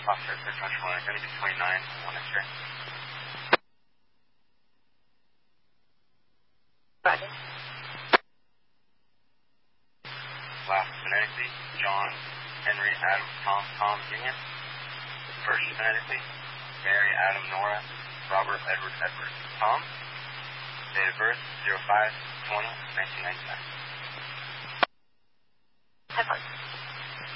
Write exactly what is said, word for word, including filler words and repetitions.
Foxtrot six one one, going to be twenty-nine, one X-ray. Roger. Last phonetically, John, Henry, Adam, Tom, Tom, Junior First phonetically, Mary, Adam, Nora, Robert, Edward, Edward, Tom. Date of birth, zero five twenty nineteen ninety-nine. Have fun.